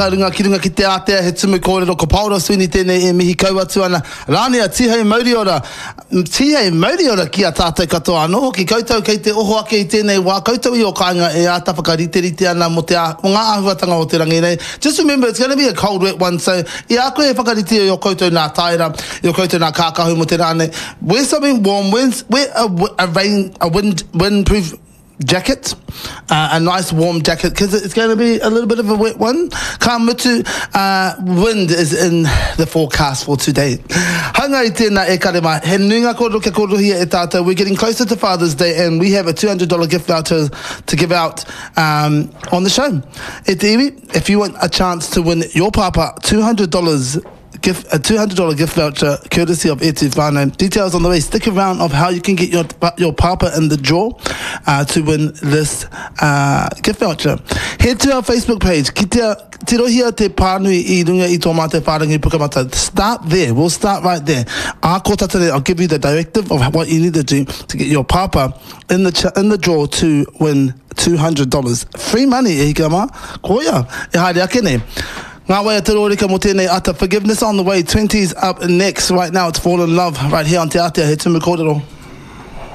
Runga ki te atea he tumu kōrero ko Paula Sweeney tēnei e mihi kaua atu ana. Rānea, tihei mauri ora. Tihei mauri ora ki a tātou katoa anō. Ki koutou kei te oho ake I tēnei wā. Koutou I o kāinga e a tawhakariterite ana mo te o ngā āhuatanga o te rangi nei. Just remember, it's going to be a cold, wet one. So, I a koe e whakarite I o koutou nā taira, I o koutou nā kākahu mo te rāne. Wear something warm, wear a windproof jacket, a nice warm jacket, because it's going to be a little bit of a wet one. Ka mutu, wind is in the forecast for today. Hanga I tēnā e karema, he nunga kōrero kia kōrero hia e tātou. We're getting closer to Father's Day and we have a $200 gift voucher to give out on the show. E te iwi, if you want a chance to win your papa $200 a $200 gift voucher courtesy of Etu Whānau. Details on the way. Stick around of how you can get your papa in the draw to win this gift voucher. Head to our Facebook page. Ki te rohia te pānui I runga I tō mate whārangi pukamata. Start there. We'll start right there. Ko tatare, I'll give you the directive of what you need to do to get your papa in the draw to win $200. Free money, e hika ma. Koia. E haere ake nei. Ngā wai te rōrika mo tēnei ata. Forgiveness on the way. 20s up next. Right now it's Fall in Love right here on Te Atea. He tumu kōrero.